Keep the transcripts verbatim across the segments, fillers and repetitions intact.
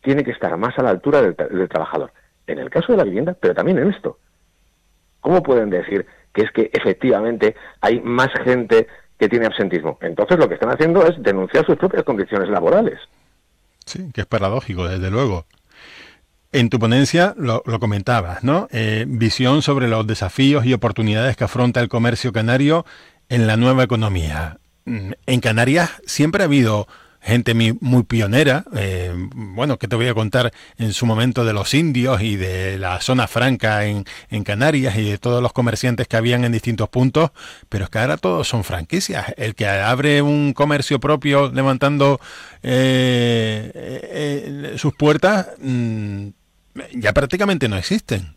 tiene que estar más a la altura del, del trabajador. En el caso de la vivienda, pero también en esto. ¿Cómo pueden decir que es que efectivamente hay más gente que tiene absentismo? Entonces lo que están haciendo es denunciar sus propias condiciones laborales. Sí, que es paradójico, desde luego. En tu ponencia lo, lo comentabas, ¿no? Eh, visión sobre los desafíos y oportunidades que afronta el comercio canario en la nueva economía. En Canarias siempre ha habido gente muy, muy pionera, eh, bueno, que te voy a contar en su momento de los indios y de la zona franca en, en Canarias y de todos los comerciantes que habían en distintos puntos, pero es que ahora todos son franquicias. El que abre un comercio propio levantando eh, eh, sus puertas, mmm, ya prácticamente no existen.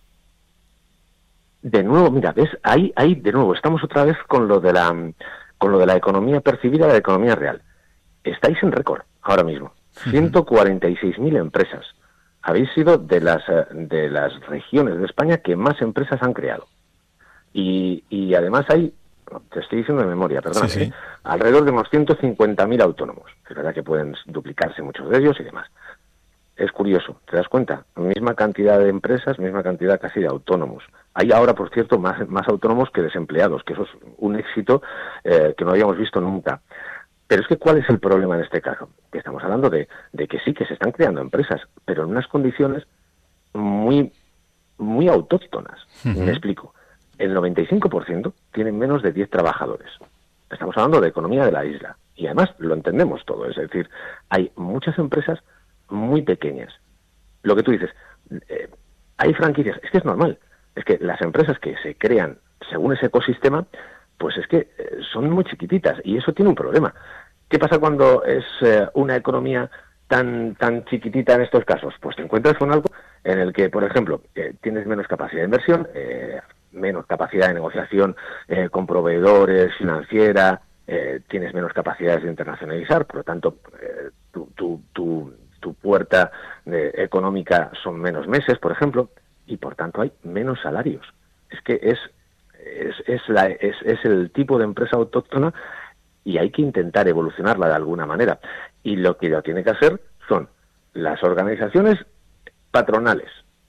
De nuevo, mira, ves, ahí, ahí de nuevo, estamos otra vez con lo de la, con lo de la economía percibida, la economía real. Estáis en récord ahora mismo. ciento cuarenta y seis mil empresas. Habéis sido de las de las regiones de España que más empresas han creado. Y, y además hay, te estoy diciendo de memoria, perdón, Sí, sí. ¿eh? alrededor de unos ciento cincuenta mil autónomos. Es verdad que pueden duplicarse muchos de ellos y demás. Es curioso, ¿te das cuenta? Misma cantidad de empresas, misma cantidad casi de autónomos. Hay ahora, por cierto, más, más autónomos que desempleados, que eso es un éxito eh, que no habíamos visto nunca. Pero es que, ¿cuál es el problema en este caso? Que estamos hablando de, de que sí, que se están creando empresas, pero en unas condiciones muy, muy autóctonas. Uh-huh. Me explico. El noventa y cinco por ciento tienen menos de diez trabajadores. Estamos hablando de economía de la isla. Y además lo entendemos todo. Es decir, hay muchas empresas muy pequeñas. Lo que tú dices, eh, hay franquicias. Es que es normal. Es que las empresas que se crean según ese ecosistema, pues es que eh, son muy chiquititas y eso tiene un problema. ¿Qué pasa cuando es eh, una economía tan tan chiquitita en estos casos? Pues te encuentras con algo en el que, por ejemplo, eh, tienes menos capacidad de inversión, eh, menos capacidad de negociación eh, con proveedores, financiera, eh, tienes menos capacidades de internacionalizar, por lo tanto, eh, tu, tu, tu, tu puerta eh, económica son menos meses, por ejemplo, y por tanto hay menos salarios. Es que es es es, la, es es el tipo de empresa autóctona y hay que intentar evolucionarla de alguna manera. Y lo que lo tiene que hacer son las organizaciones patronales.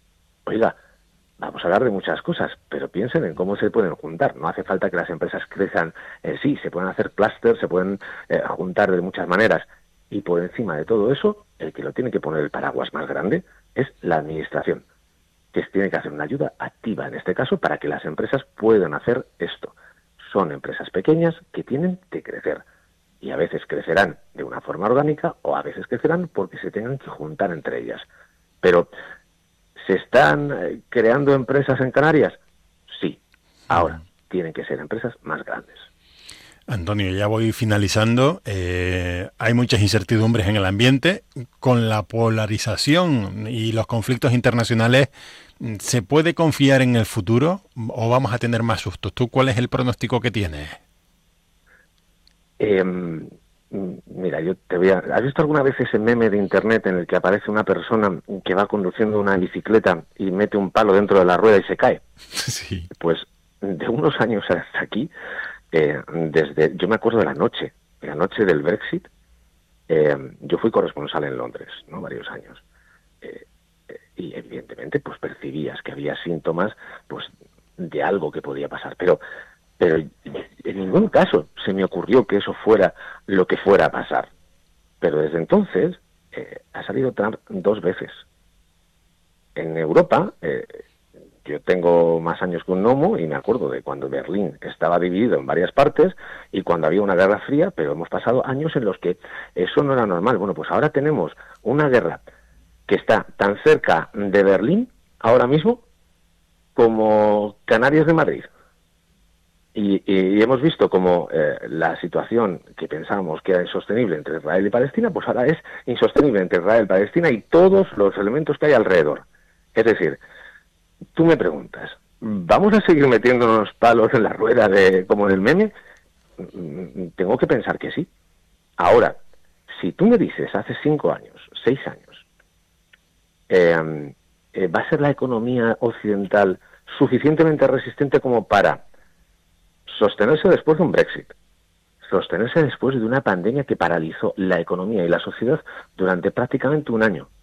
Oiga, vamos a hablar de muchas cosas, pero piensen en cómo se pueden juntar. No hace falta que las empresas crezcan en sí, se pueden hacer clústeres, se pueden eh, juntar de muchas maneras. Y por encima de todo eso, el que lo tiene que poner el paraguas más grande es la administración, que tiene que hacer una ayuda activa en este caso para que las empresas puedan hacer esto. Son empresas pequeñas que tienen que crecer y a veces crecerán de una forma orgánica o a veces crecerán porque se tengan que juntar entre ellas. Pero, ¿se están creando empresas en Canarias? Sí. Ahora, tienen que ser empresas más grandes. Antonio, ya voy finalizando. Eh, hay muchas incertidumbres en el ambiente. Con la polarización y los conflictos internacionales, ¿se puede confiar en el futuro o vamos a tener más sustos? ¿Tú cuál es el pronóstico que tienes? Eh, mira, yo te voy a... ¿Has visto alguna vez ese meme de internet en el que aparece una persona que va conduciendo una bicicleta y mete un palo dentro de la rueda y se cae? Sí. Pues de unos años hasta aquí, eh, desde yo me acuerdo de la noche, la noche del Brexit, eh, yo fui corresponsal en Londres, ¿no? Varios años. Eh, eh, y evidentemente pues percibías que había síntomas pues de algo que podía pasar, pero pero en ningún caso se me ocurrió que eso fuera lo que fuera a pasar. Pero desde entonces eh, ha salido Trump dos veces. En Europa, eh, yo tengo más años que un gnomo y me acuerdo de cuando Berlín estaba dividido en varias partes y cuando había una guerra fría, pero hemos pasado años en los que eso no era normal. Bueno, pues ahora tenemos una guerra que está tan cerca de Berlín ahora mismo como Canarias de Madrid. Y, y, y hemos visto como eh, la situación que pensábamos que era insostenible entre Israel y Palestina, pues ahora es insostenible entre Israel y Palestina y todos los elementos que hay alrededor. Es decir, tú me preguntas, ¿vamos a seguir metiéndonos palos en la rueda de como en el meme? Tengo que pensar que sí. Ahora, si tú me dices hace cinco años, seis años, eh, eh, ¿va a ser la economía occidental suficientemente resistente como para sostenerse después de un Brexit, sostenerse después de una pandemia que paralizó la economía y la sociedad durante prácticamente un año?